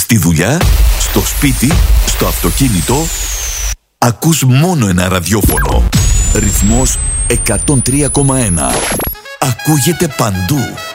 Στη δουλειά, στο σπίτι, στο αυτοκίνητο, ακούς μόνο ένα ραδιόφωνο. Ρυθμός 103,1. Ακούγεται παντού.